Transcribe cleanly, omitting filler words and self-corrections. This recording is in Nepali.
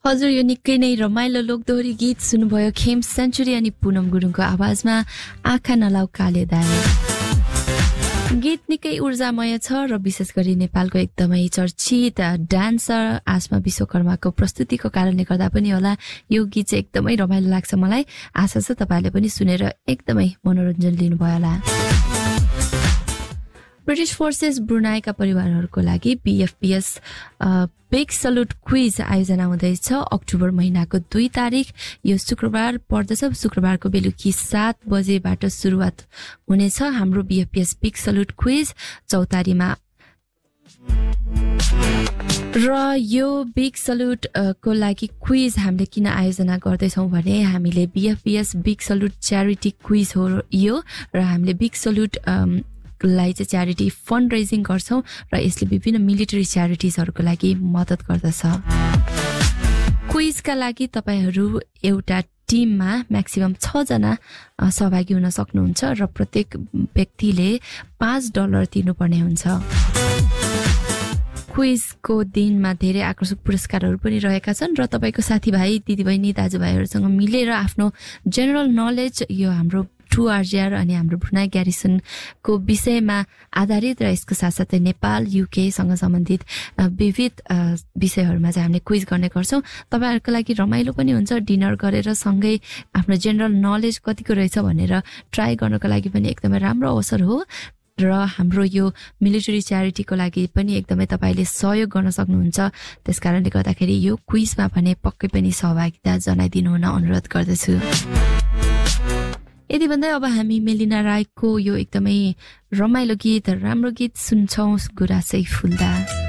हजुर यो निकै नै रमाइलो लोकदोहोरी गीत सुन्नुभयो खेम सेन्चुरी अनि पुनम गुरुङको आवाजमा आँखा नलाउ काले दाइ। गीत निकै ऊर्जामय छ र विशेष गरी नेपालको एकदमै चर्चित डान्सर आसमा विश्वकर्माको प्रस्तुतिको कारणले गर्दा पनि होला यो गीत चाहिँ एकदमै रमाइलो लाग्छ मलाई। आशा छ तपाईहरुले पनि सुनेर एकदमै मनोरञ्जन लिनुभयो होला। ब्रिटिश फोर्सेस ब्रुनाईका परिवारहरूको लागि BFPS बिग सल्युट क्विज आयोजना हुँदैछ अक्टोबर महिनाको 2 तारिख यो शुक्रबार पर्दछ। शुक्रबारको बेलुकी 7 बजेबाट सुरुवात हुनेछ हाम्रो BFPS बिग सल्युट क्विज चौतारीमा। र यो बिग सल्युट को लागि क्विज हामीले किन आयोजना गर्दैछौँ भने हामीले BFPS big salute charity quiz हो यो र हामीले बिग सल्युट लाई चाहिँ च्यारिटी फन्ड रेजिङ गर्छौं र यसले विभिन्न मिलिटरी च्यारिटिजहरुको लागि मद्दत गर्दछ। क्विजका लागि तपाईहरु एउटा टिममा म्याक्सिमम 6 जना सहभागी हुन सक्नुहुन्छ र प्रत्येक व्यक्तिले $5 तिर्नुपर्ने हुन्छ। क्विजको दिनमा धेरै आकर्षक पुरस्कारहरू पनि रहेका छन् र तपाईको साथीभाइ दिदीबहिनी दाजुभाइहरुसँग मिलेर आफ्नो जनरल नलेज यो हाम्रो 2RGR अनि हाम्रो ब्रुनाई ग्यारिसनको विषयमा आधारित र यसको साथसाथै नेपाल UK सँग सम्बन्धित विविध विषयहरुमा चाहिँ हामीले क्विज गर्ने गर्छौं। तपाईहरुको लागि रमाइलो पनि हुन्छ डिनर गरेर सँगै आफ्नो जनरल नलेज कतिको रहेछ भनेर ट्राई गर्नको लागि पनि एकदमै राम्रो अवसर हो र हाम्रो यो मिलिटरी च्यारिटीको लागि पनि एकदमै तपाईले सहयोग गर्न सक्नुहुन्छ। त्यसकारणले गर्दाखेरि यो क्विजमा भने पक्कै पनि सहभागिता जनाइदिनु हुन अनुरोध गर्दछु। यदि भन्दै अब हामी मेलिना राईको यो एकदमै रमाइलो गीत राम्रो गीत सुन्छौं गुराँसै फुल्दा।